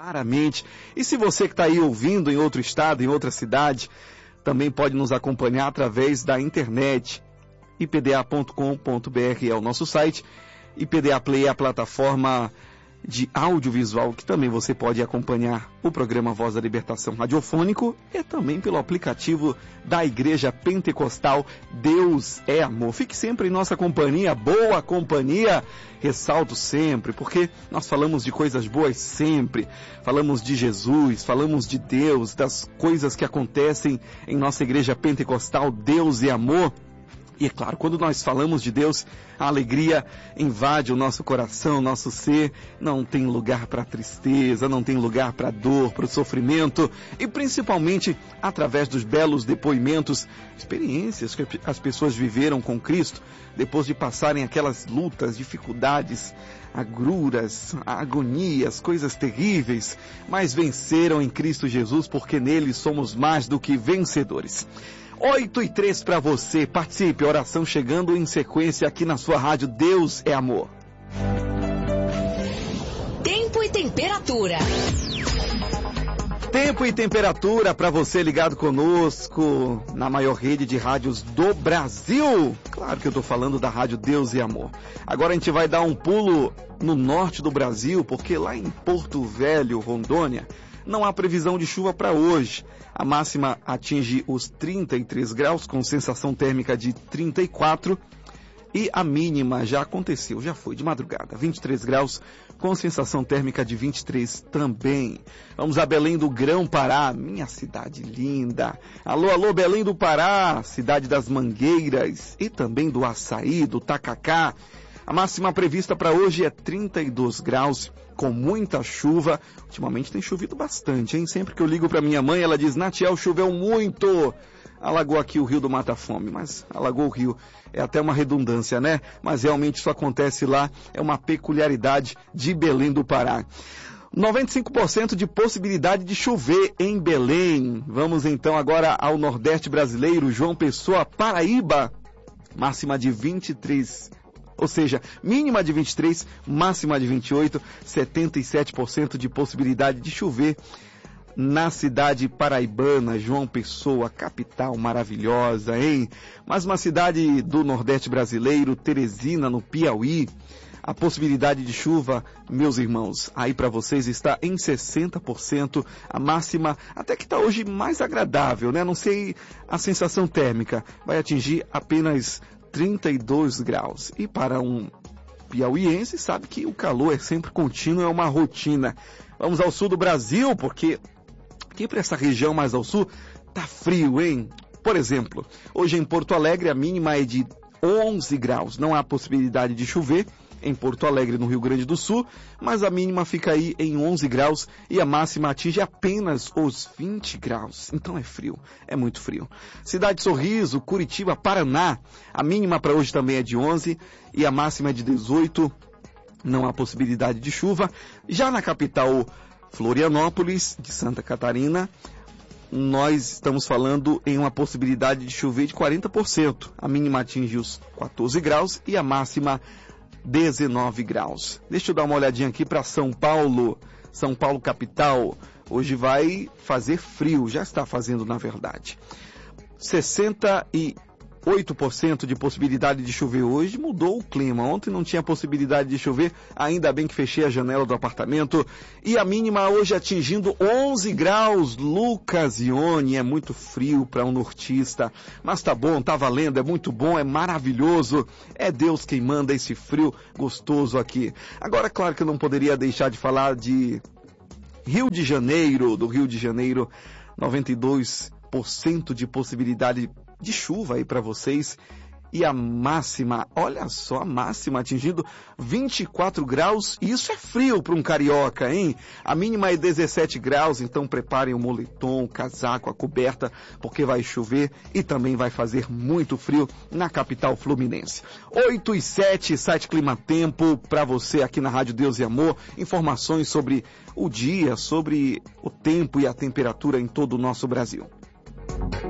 claramente. E se você que está aí ouvindo em outro estado, em outra cidade, também pode nos acompanhar através da internet. ipda.com.br é o nosso site. IPDA Play é a plataforma de audiovisual que também você pode acompanhar o programa Voz da Libertação radiofônico e também pelo aplicativo da Igreja Pentecostal Deus é Amor. Fique sempre em nossa companhia, boa companhia, ressalto sempre, porque nós falamos de coisas boas sempre, falamos de Jesus, falamos de Deus, das coisas que acontecem em nossa Igreja Pentecostal Deus é Amor. E é claro, quando nós falamos de Deus, a alegria invade o nosso coração, o nosso ser. Não tem lugar para tristeza, não tem lugar para dor, para o sofrimento. E principalmente através dos belos depoimentos, experiências que as pessoas viveram com Cristo, depois de passarem aquelas lutas, dificuldades, agruras, agonias, coisas terríveis, mas venceram em Cristo Jesus, porque nele somos mais do que vencedores. 8:03 para você, participe, oração chegando em sequência aqui na sua rádio Deus é Amor. Tempo e temperatura. Tempo e temperatura para você ligado conosco na maior rede de rádios do Brasil. Claro que eu estou falando da rádio Deus e Amor. Agora a gente vai dar um pulo no norte do Brasil, porque lá em Porto Velho, Rondônia, não há previsão de chuva para hoje. A máxima atinge os 33 graus, com sensação térmica de 34. E a mínima já aconteceu, já foi de madrugada. 23 graus, com sensação térmica de 23 também. Vamos a Belém do Grão-Pará, minha cidade linda. Alô, alô, Belém do Pará, cidade das mangueiras e também do açaí, do tacacá. A máxima prevista para hoje é 32 graus, com muita chuva. Ultimamente tem chovido bastante, hein? Sempre que eu ligo para minha mãe, ela diz, Natiel, choveu muito. Alagou aqui o rio do Mata Fome, mas alagou o rio. É até uma redundância, né? Mas realmente isso acontece lá, é uma peculiaridade de Belém do Pará. 95% de possibilidade de chover em Belém. Vamos então agora ao Nordeste brasileiro, João Pessoa, Paraíba. Máxima de 23, ou seja, mínima de 23, máxima de 28, 77% de possibilidade de chover na cidade paraibana, João Pessoa, capital maravilhosa, hein? Mas uma cidade do Nordeste brasileiro, Teresina, no Piauí, a possibilidade de chuva, meus irmãos, aí para vocês está em 60%, a máxima até que está hoje mais agradável, né? Não sei a sensação térmica, vai atingir apenas 32 graus. E para um piauiense, sabe que o calor é sempre contínuo, é uma rotina. Vamos ao sul do Brasil, porque aqui para essa região mais ao sul, tá frio, hein? Por exemplo, hoje em Porto Alegre a mínima é de 11 graus. Não há possibilidade de chover em Porto Alegre, no Rio Grande do Sul, mas a mínima fica aí em 11 graus e a máxima atinge apenas os 20 graus. Então é frio, é muito frio. Cidade Sorriso, Curitiba, Paraná, a mínima para hoje também é de 11 e a máxima é de 18. Não há possibilidade de chuva. Já na capital Florianópolis, de Santa Catarina, nós estamos falando em uma possibilidade de chover de 40%. A mínima atinge os 14 graus e a máxima 19 graus. Deixa eu dar uma olhadinha aqui para São Paulo. São Paulo capital. Hoje vai fazer frio, já está fazendo na verdade. 68% de possibilidade de chover hoje, mudou o clima. Ontem não tinha possibilidade de chover, ainda bem que fechei a janela do apartamento. E a mínima hoje atingindo 11 graus. Lucas Ione, é muito frio para um nortista, mas tá bom, tá valendo, é muito bom, é maravilhoso. É Deus quem manda esse frio gostoso aqui. Agora, claro que eu não poderia deixar de falar de Rio de Janeiro, do Rio de Janeiro, 92% de possibilidade de chuva aí para vocês. E a máxima, olha só, a máxima atingindo 24 graus, e isso é frio para um carioca, hein? A mínima é 17 graus, então preparem o moletom, o casaco, a coberta, porque vai chover e também vai fazer muito frio na capital fluminense. 8:07, site Clima Tempo, para você aqui na Rádio Deus e Amor, informações sobre o dia, sobre o tempo e a temperatura em todo o nosso Brasil.